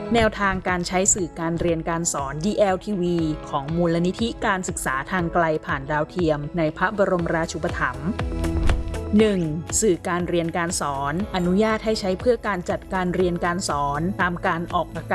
แนวทางการใช้สื่อการเรียนการสอน DLTV ของมูลนิธิการศึกษาทางไกลผ่านดาวเทียมในพระบรมราชูปถัมภ์ 1. สื่อการเรียนการสอนอนุญาตให้ใช้เพื่อการจัดการเรียนการสอนตามการออกอากาศ